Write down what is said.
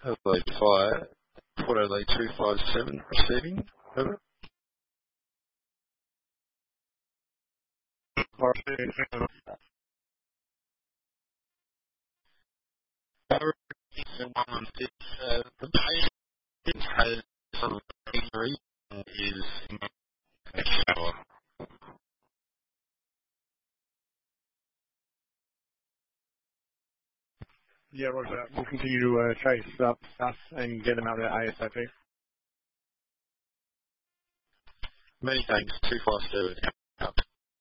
Adelaide Fire, Port Adelaide 257, receiving. Over. The patient has some injury and is in a shower. Yeah, roger. We'll continue to chase up us and get them out there ASAP. Many thanks. 257.